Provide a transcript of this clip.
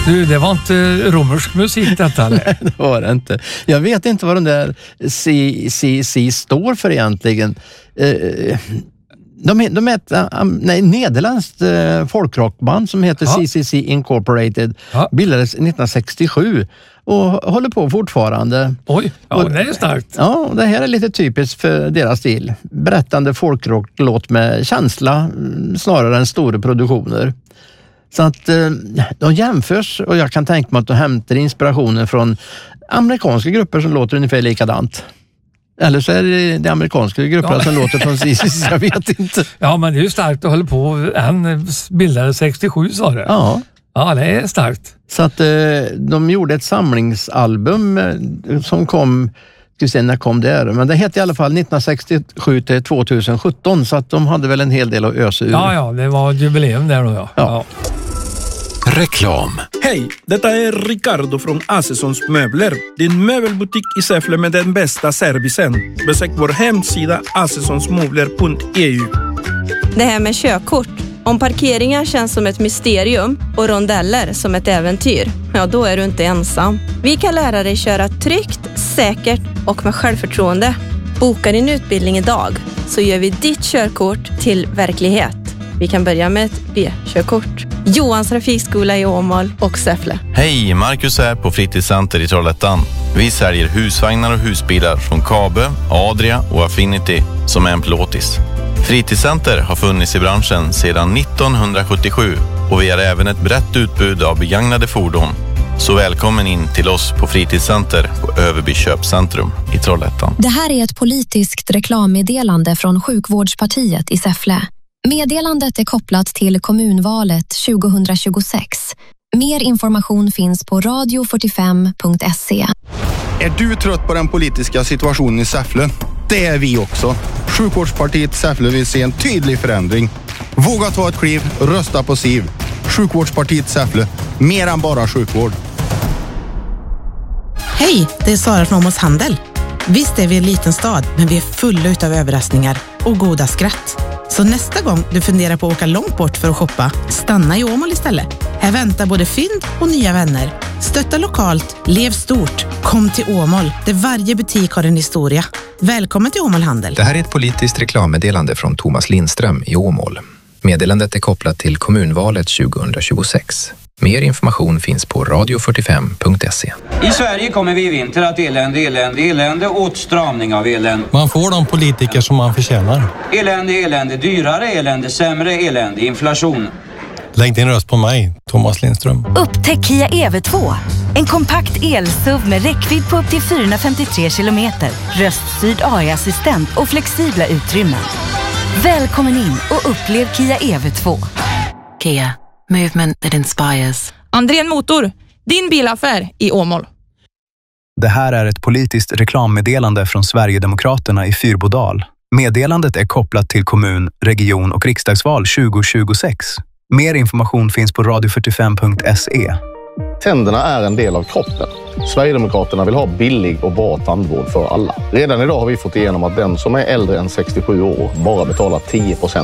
Du, det var inte romersk musik detta, eller? Nej, det var det inte. Jag vet inte vad den där CCC står för egentligen. De är ett nederländskt folkrockband som heter CCC Incorporated. Ja. Bildades 1967 och håller på fortfarande. Oj, ja, det är starkt. Ja, det här är lite typiskt för deras stil. Berättande folkrocklåt med känsla snarare än stora produktioner. Så att de jämförs, och jag kan tänka mig att de hämtar inspirationen från amerikanska grupper som låter ungefär likadant. Eller så är det amerikanska grupper som låter från CCC, jag vet inte. Ja, men det är ju starkt att hålla på. Han bildade 67, sa det. Ja. Ja, det är starkt. Så att de gjorde ett samlingsalbum som kom, när kom det? Men det hette i alla fall 1967 till 2017, så att de hade väl en hel del att ösa ur. Ja, det var jubileum där då, ja. Reklam. Hej, detta är Ricardo från Asesons Möbler. Din möbelbutik i Säffle med den bästa servicen. Besök vår hemsida asesonsmöbler.eu. Det här med körkort. Om parkeringar känns som ett mysterium och rondeller som ett äventyr, ja då är du inte ensam. Vi kan lära dig köra tryggt, säkert och med självförtroende. Boka din utbildning idag så gör vi ditt körkort till verklighet. Vi kan börja med ett B-körkort. Johans trafikskola i Åmål och Säffle. Hej, Marcus här på Fritidscenter i Trollhättan. Vi säljer husvagnar och husbilar från Kabe, Adria och Affinity som är en plåtis. Fritidscenter har funnits i branschen sedan 1977 och vi har även ett brett utbud av begagnade fordon. Så välkommen in till oss på Fritidscenter på Överby köpcentrum i Trollhättan. Det här är ett politiskt reklammeddelande från Sjukvårdspartiet i Säffle. Meddelandet är kopplat till kommunvalet 2026. Mer information finns på radio45.se. Är du trött på den politiska situationen i Säffle? Det är vi också. Sjukvårdspartiet Säffle vill se en tydlig förändring. Våga ta ett kliv, rösta på SIV. Sjukvårdspartiet Säffle, mer än bara sjukvård. Hej, det är Sara från Åmåls Handel. Visst är vi en liten stad, men vi är fulla utav överraskningar och goda skratt. Så nästa gång du funderar på att åka långt bort för att shoppa, stanna i Åmål istället. Här väntar både fynd och nya vänner. Stötta lokalt, lev stort. Kom till Åmål, där varje butik har en historia. Välkommen till Åmål Handel. Det här är ett politiskt reklammeddelande från Thomas Lindström i Åmål. Meddelandet är kopplat till kommunvalet 2026. Mer information finns på radio45.se. I Sverige kommer vi i vinter att elände, åtstramning av elände. Man får de politiker som man förtjänar. Elände, dyrare elände, sämre elände, inflation. Lägg din röst på mig, Thomas Lindström. Upptäck Kia EV2. En kompakt el-SUV med räckvidd på upp till 453 kilometer. Röststyrd AI-assistent och flexibla utrymmen. Välkommen in och upplev Kia EV2. Kia. Movement that inspires. Andrén Motor, din bilaffär i Åmål. Det här är ett politiskt reklammeddelande från Sverigedemokraterna i Fyrbodal. Meddelandet är kopplat till kommun-, region- och riksdagsval 2026. Mer information finns på radio45.se. Tänderna är en del av kroppen. Sverigedemokraterna vill ha billig och bra tandvård för alla. Redan idag har vi fått igenom att den som är äldre än 67 år bara betalar 10%